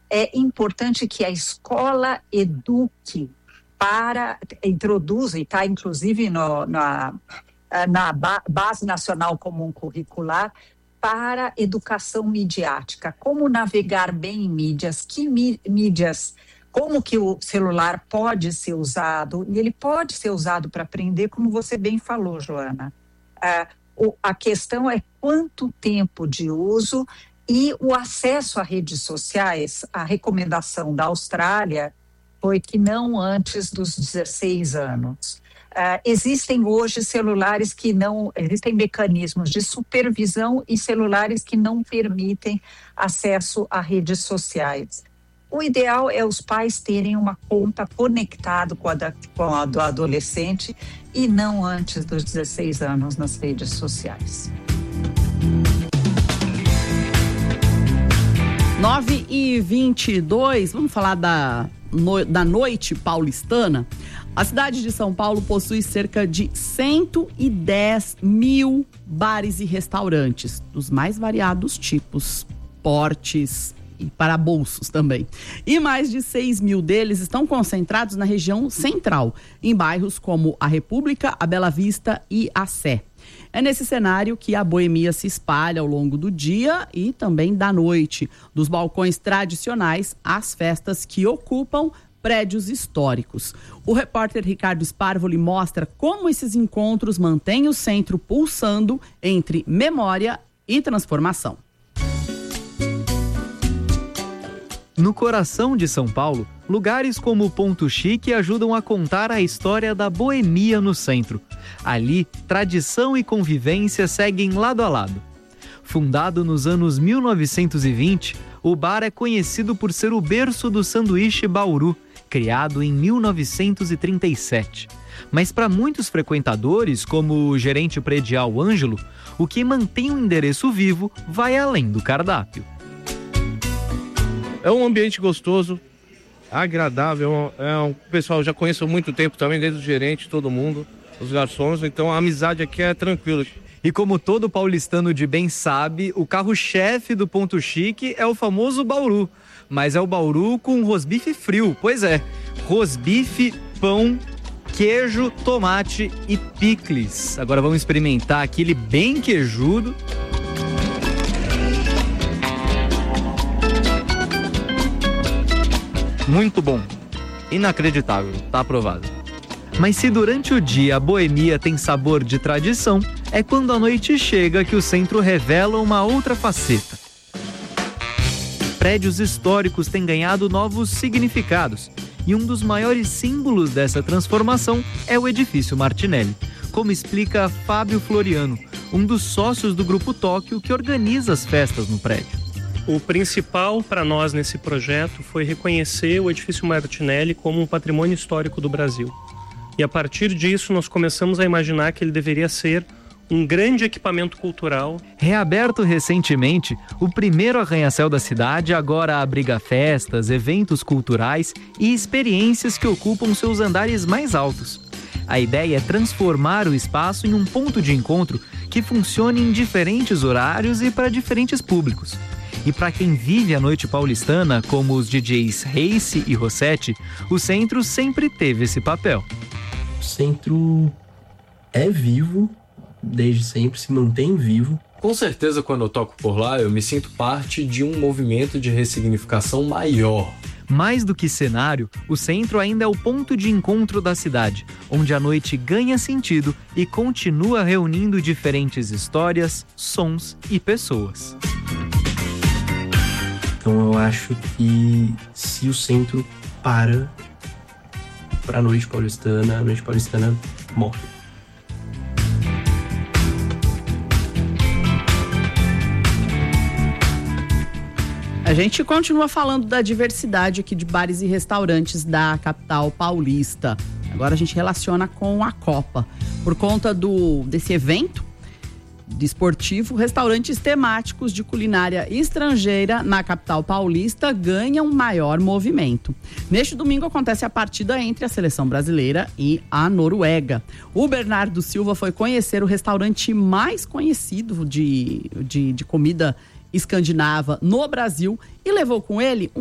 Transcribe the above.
é importante que a escola eduque introduza, e está inclusive na Base Nacional Comum Curricular, para educação midiática. Como navegar bem em mídias, mídias, como que o celular pode ser usado, e ele pode ser usado para aprender, como você bem falou, Joana. A questão é quanto tempo de uso e o acesso a redes sociais. A recomendação da Austrália foi que não antes dos 16 anos. Existem hoje celulares que não... Existem mecanismos de supervisão e celulares que não permitem acesso a redes sociais. O ideal é os pais terem uma conta conectada com a do adolescente e não antes dos 16 anos nas redes sociais. 9h22, vamos falar da noite paulistana. A cidade de São Paulo possui cerca de 110 mil bares e restaurantes, dos mais variados tipos, portes e para bolsos também. E mais de 6 mil deles estão concentrados na região central, em bairros como a República, a Bela Vista e a Sé. É nesse cenário que a boemia se espalha ao longo do dia e também da noite, dos balcões tradicionais às festas que ocupam prédios históricos. O repórter Ricardo Sparvoli mostra como esses encontros mantêm o centro pulsando entre memória e transformação. No coração de São Paulo, lugares como o Ponto Chique ajudam a contar a história da boemia no centro. Ali, tradição e convivência seguem lado a lado. Fundado nos anos 1920, o bar é conhecido por ser o berço do sanduíche Bauru, criado em 1937. Mas para muitos frequentadores, como o gerente predial Ângelo, o que mantém o endereço vivo vai além do cardápio. É um ambiente gostoso, agradável, o pessoal já conhece há muito tempo também, desde o gerente, todo mundo, os garçons, então a amizade aqui é tranquila. E como todo paulistano de bem sabe, o carro-chefe do Ponto Chique é o famoso Bauru, mas é o Bauru com rosbife frio, pois é, rosbife, pão, queijo, tomate e picles. Agora vamos experimentar aquele bem queijudo. Muito bom, inacreditável, tá aprovado. Mas se durante o dia a boemia tem sabor de tradição, é quando a noite chega que o centro revela uma outra faceta. Prédios históricos têm ganhado novos significados, e um dos maiores símbolos dessa transformação é o edifício Martinelli, como explica Fábio Floriano, um dos sócios do Grupo Tóquio que organiza as festas no prédio. O principal para nós nesse projeto foi reconhecer o edifício Martinelli como um patrimônio histórico do Brasil. E a partir disso nós começamos a imaginar que ele deveria ser um grande equipamento cultural. Reaberto recentemente, o primeiro arranha-céu da cidade agora abriga festas, eventos culturais e experiências que ocupam seus andares mais altos. A ideia é transformar o espaço em um ponto de encontro que funcione em diferentes horários e para diferentes públicos. E para quem vive a noite paulistana, como os DJs Race e Rossetti, o centro sempre teve esse papel. O centro é vivo, desde sempre, se mantém vivo. Com certeza, quando eu toco por lá, eu me sinto parte de um movimento de ressignificação maior. Mais do que cenário, o centro ainda é o ponto de encontro da cidade, onde a noite ganha sentido e continua reunindo diferentes histórias, sons e pessoas. Então eu acho que se o centro para a noite paulistana morre. A gente continua falando da diversidade aqui de bares e restaurantes da capital paulista. Agora a gente relaciona com a Copa. Por conta desse evento desportivo, restaurantes temáticos de culinária estrangeira na capital paulista ganham maior movimento. Neste domingo acontece a partida entre a seleção brasileira e a Noruega. O Bernardo Silva foi conhecer o restaurante mais conhecido de comida escandinava no Brasil e levou com ele